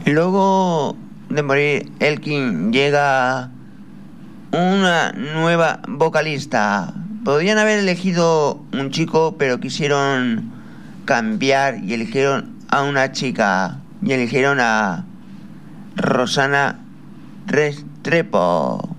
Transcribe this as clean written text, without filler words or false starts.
Luego de morir Elkin llega una nueva vocalista. Podrían haber elegido un chico, pero quisieron cambiar y eligieron a una chica. Y eligieron a Rosana Restrepo.